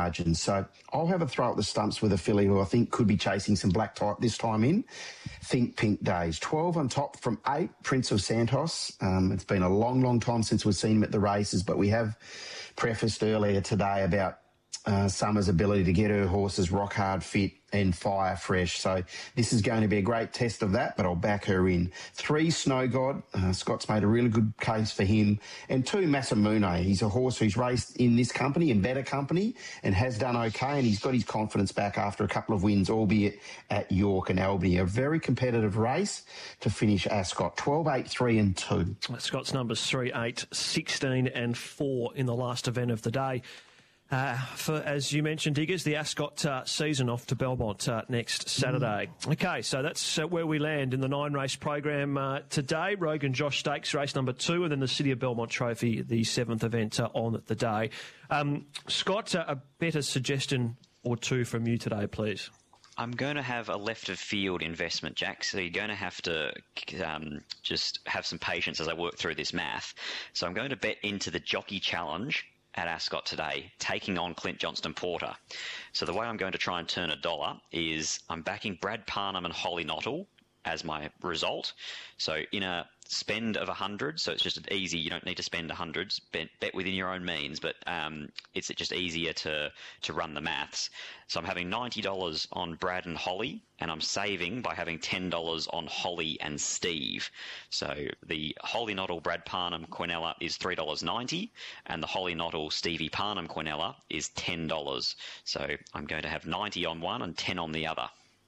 margins. So I'll have a throw at the stumps with a filly who I think could be chasing some black type this time in. Think Pink Days. 12 on top from 8, Prince of Santos. It's been a long, long time since we've seen him at the races, but we have prefaced earlier today about Summer's ability to get her horses rock hard fit and fire fresh. So this is going to be a great test of that, but I'll back her in. 3, Snow God. Scott's made a really good case for him. And 2, Masamune. He's a horse who's raced in this company and better company and has done okay, and he's got his confidence back after a couple of wins, albeit at York and Albany. A very competitive race to finish Ascot. 12, 8, 3 and 2. Scott's numbers 3, 8, 16 and 4 in the last event of the day. For, as you mentioned, Diggers, the Ascot season off to Belmont next Saturday. Okay, so that's where we land in the 9-race program today. Rogan Josh Stakes, race number 2, and then the City of Belmont Trophy, the 7th event on the day. Scott, a better suggestion or two from you today, please. I'm going to have a left of field investment, Jack, so you're going to have to just have some patience as I work through this math. So I'm going to bet into the Jockey Challenge at Ascot today, taking on Clint Johnston Porter. So the way I'm going to try and turn $1 is I'm backing Brad Parnham and Holly Knottle as my result. So in a spend of 100, so it's just easy, you don't need to spend 100, bet within your own means, but it's just easier to run the maths. So I'm having $90 on Brad and Holly, and I'm saving by having $10 on Holly and Steve. So the Holly Knottle Brad Parnham Quinella is $3.90, and the Holly Knottle Stevie Parnham Quinella is $10. So I'm going to have 90 on one and 10 on the other.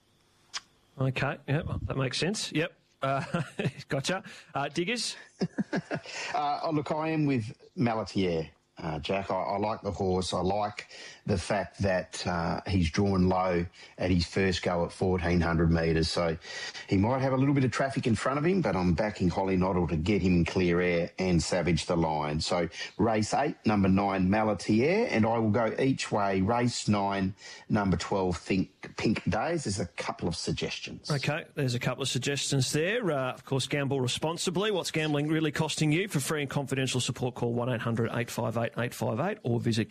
Okay, yep, that makes sense. Yep. Gotcha. Diggers? Look, I am with Malatier, Jack. I like the horse. I like the fact that he's drawn low at his first go at 1,400 metres. So he might have a little bit of traffic in front of him, but I'm backing Holly Knottle to get him in clear air and Savage the Lion. So race 8, number 9, Malatier, and I will go each way. Race 9, number 12, Think Pink Days. There's a couple of suggestions. Okay, there's a couple of suggestions there. Of course, gamble responsibly. What's gambling really costing you? For free and confidential support, call 1-800-858-858 or visit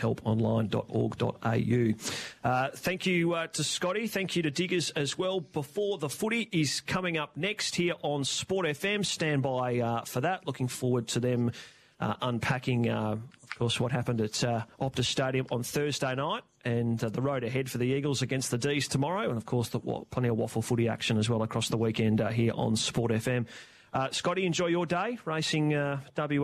gamblinghelponline.org.au. Thank you to Scotty. Thank you to Diggers as well. Before the Footy is coming up next here on Sport FM. Stand by for that. Looking forward to them unpacking, of course, what happened at Optus Stadium on Thursday night and the road ahead for the Eagles against the D's tomorrow. And, of course, plenty of waffle footy action as well across the weekend here on Sport FM. Scotty, enjoy your day racing WA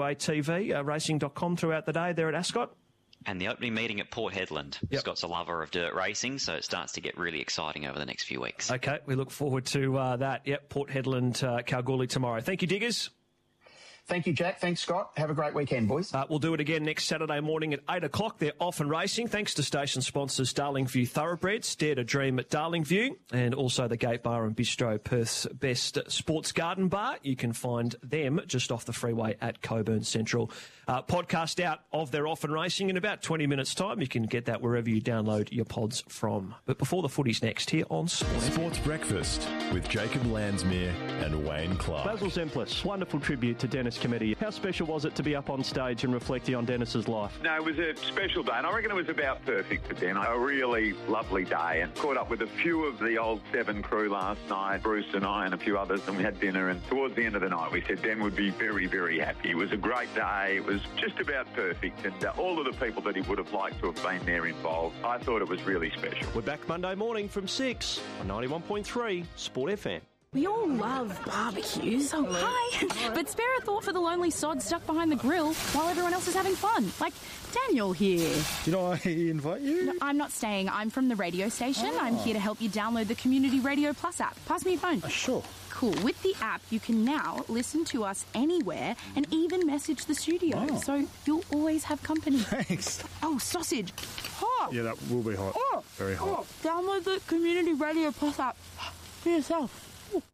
TV, racing.com throughout the day there at Ascot. And the opening meeting at Port Hedland. Yep. Scott's a lover of dirt racing, so it starts to get really exciting over the next few weeks. Okay, we look forward to that. Yep, Port Hedland, Kalgoorlie tomorrow. Thank you, Diggers. Thank you, Jack. Thanks, Scott. Have a great weekend, boys. We'll do it again next Saturday morning at 8 o'clock. They're off and racing. Thanks to station sponsors Darlingview Thoroughbreds, Dare to Dream at Darlingview, and also the Gate Bar and Bistro, Perth's best sports garden bar. You can find them just off the freeway at Coburn Central. Podcast out of their off and racing in about 20 minutes' time. You can get that wherever you download your pods from. But before the Footy's next here on Sports Breakfast with Jacob Landsmere and Wayne Clark. Basil Zemplis, wonderful tribute to Dennis Committee. How special was it to be up on stage and reflecting on Dennis's life? No, it was a special day, and I reckon it was about perfect for Den. A really lovely day, and caught up with a few of the old Seven crew last night, Bruce and I and a few others, and we had dinner, and towards the end of the night we said Den would be very, very happy. It was a great day. It was just about perfect, and all of the people that he would have liked to have been there involved, I thought it was really special. We're back Monday morning from 6 on 91.3 Sport FM. We all love barbecues. Oh, hi. But spare a thought for the lonely sod stuck behind the grill while everyone else is having fun. Like Daniel here. Did I invite you? No, I'm not staying. I'm from the radio station. Oh. I'm here to help you download the Community Radio Plus app. Pass me your phone. Sure. Cool. With the app, you can now listen to us anywhere and even message the studio. Oh. So you'll always have company. Thanks. Oh, sausage. Hot. Yeah, that will be hot. Oh. Very hot. Oh. Download the Community Radio Plus app for yourself.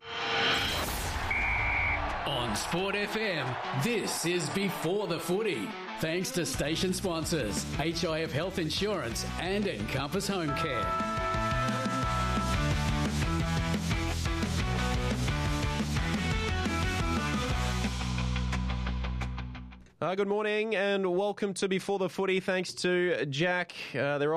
On Sport FM, this is Before the Footy. Thanks to station sponsors HIF Health Insurance and Encompass Home Care. Good morning and welcome to Before the Footy. Thanks to Jack. They're